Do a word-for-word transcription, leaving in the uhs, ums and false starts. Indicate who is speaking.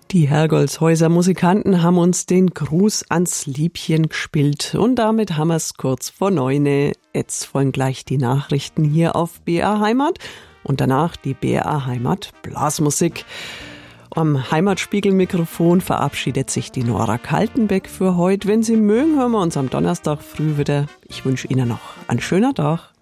Speaker 1: Die Hergolshäuser Musikanten haben uns den Gruß ans Liebchen gespielt und damit haben wir es kurz vor neune. Jetzt folgen gleich die Nachrichten hier auf B R Heimat und danach die B R Heimat Blasmusik. Am Heimatspiegelmikrofon verabschiedet sich die Nora Kaltenbeck für heute. Wenn Sie mögen, hören wir uns am Donnerstag früh wieder. Ich wünsche Ihnen noch einen schönen Tag.